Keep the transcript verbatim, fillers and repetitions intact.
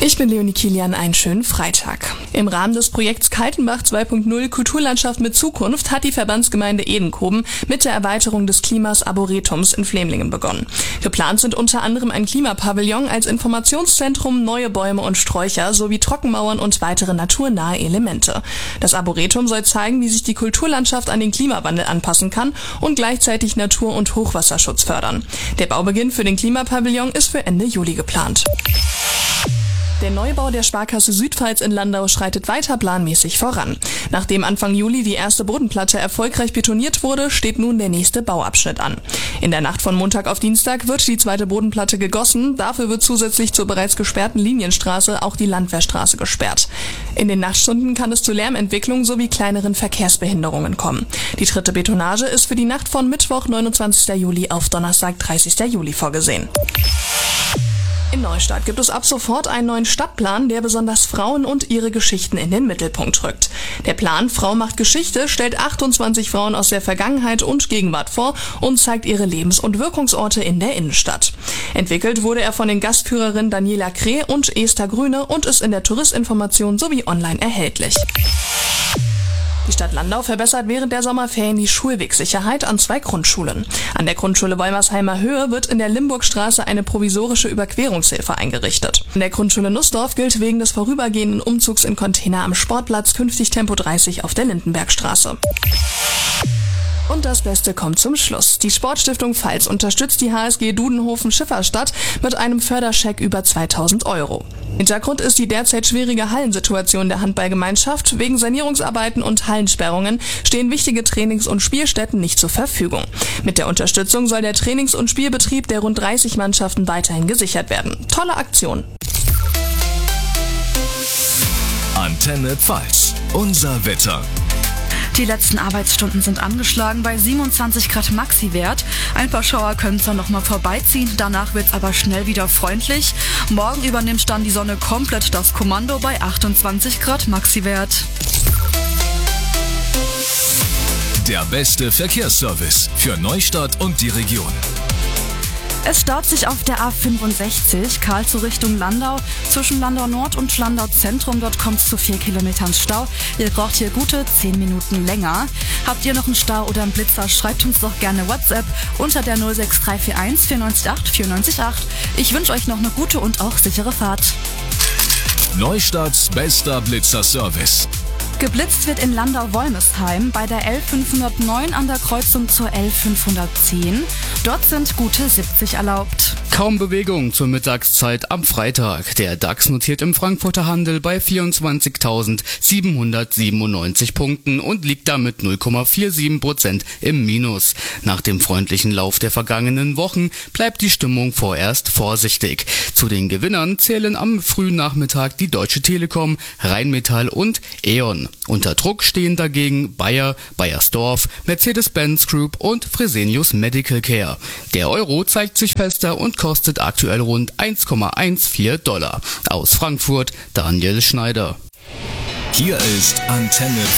Ich bin Leonie Kilian, einen schönen Freitag. Im Rahmen des Projekts Kaltenbach zwei Punkt null Kulturlandschaft mit Zukunft hat die Verbandsgemeinde Edenkoben mit der Erweiterung des Klimas Arboretums in Flemlingen begonnen. Geplant sind unter anderem ein Klimapavillon als Informationszentrum, neue Bäume und Sträucher sowie Trockenmauern und weitere naturnahe Elemente. Das Arboretum soll zeigen, wie sich die Kulturlandschaft an den Klimawandel anpassen kann und gleichzeitig Natur- und Hochwasserschutz fördern. Der Baubeginn für den Klimapavillon ist für Ende Juli geplant. Der Neubau der Sparkasse Südpfalz in Landau schreitet weiter planmäßig voran. Nachdem Anfang Juli die erste Bodenplatte erfolgreich betoniert wurde, steht nun der nächste Bauabschnitt an. In der Nacht von Montag auf Dienstag wird die zweite Bodenplatte gegossen. Dafür wird zusätzlich zur bereits gesperrten Linienstraße auch die Landwehrstraße gesperrt. In den Nachtstunden kann es zu Lärmentwicklung sowie kleineren Verkehrsbehinderungen kommen. Die dritte Betonage ist für die Nacht von Mittwoch, neunundzwanzigsten Juli auf Donnerstag, dreißigsten Juli vorgesehen. In Neustadt gibt es ab sofort einen neuen Stadtplan, der besonders Frauen und ihre Geschichten in den Mittelpunkt rückt. Der Plan Frau macht Geschichte stellt achtundzwanzig Frauen aus der Vergangenheit und Gegenwart vor und zeigt ihre Lebens- und Wirkungsorte in der Innenstadt. Entwickelt wurde er von den Gastführerinnen Daniela Kreh und Esther Grüne und ist in der Touristinformation sowie online erhältlich. Die Stadt Landau verbessert während der Sommerferien die Schulwegsicherheit an zwei Grundschulen. An der Grundschule Wolmersheimer Höhe wird in der Limburgstraße eine provisorische Überquerungshilfe eingerichtet. In der Grundschule Nussdorf gilt wegen des vorübergehenden Umzugs in Container am Sportplatz künftig Tempo dreißig auf der Lindenbergstraße. Und das Beste kommt zum Schluss. Die Sportstiftung Pfalz unterstützt die H S G Dudenhofen-Schifferstadt mit einem Förderscheck über zweitausend Euro. Hintergrund ist die derzeit schwierige Hallensituation der Handballgemeinschaft. Wegen Sanierungsarbeiten und Hallensperrungen stehen wichtige Trainings- und Spielstätten nicht zur Verfügung. Mit der Unterstützung soll der Trainings- und Spielbetrieb der rund dreißig Mannschaften weiterhin gesichert werden. Tolle Aktion. Antenne Pfalz. Unser Wetter. Die letzten Arbeitsstunden sind angeschlagen bei siebenundzwanzig Grad Maxi-Wert. Ein paar Schauer können zwar noch mal vorbeiziehen, danach wird es aber schnell wieder freundlich. Morgen übernimmt dann die Sonne komplett das Kommando bei achtundzwanzig Grad Maxi-Wert. Der beste Verkehrsservice für Neustadt und die Region. Es staut sich auf der A fünfundsechzig, Karlsruhe Richtung Landau. Zwischen Landau Nord und Landau Zentrum, dort kommt es zu vier Kilometern Stau. Ihr braucht hier gute zehn Minuten länger. Habt ihr noch einen Stau oder einen Blitzer, schreibt uns doch gerne WhatsApp unter der null sechs drei vier eins vier neun acht vier neun acht. Ich wünsche euch noch eine gute und auch sichere Fahrt. Neustadts bester Blitzer-Service. Geblitzt wird in Landau-Wolmersheim bei der L fünfhundertneun an der Kreuzung zur L fünfhundertzehn. Dort sind gute siebzig erlaubt. Kaum Bewegung zur Mittagszeit am Freitag. Der DAX notiert im Frankfurter Handel bei vierundzwanzigtausendsiebenhundertsiebenundneunzig Punkten und liegt damit null Komma siebenundvierzig Prozent im Minus. Nach dem freundlichen Lauf der vergangenen Wochen bleibt die Stimmung vorerst vorsichtig. Zu den Gewinnern zählen am frühen Nachmittag die Deutsche Telekom, Rheinmetall und E.ON. Unter Druck stehen dagegen Bayer, Bayersdorf, Mercedes-Benz Group und Fresenius Medical Care. Der Euro zeigt sich fester und kostet aktuell rund eins Komma vierzehn Dollar. Aus Frankfurt Daniel Schneider. Hier ist Antenne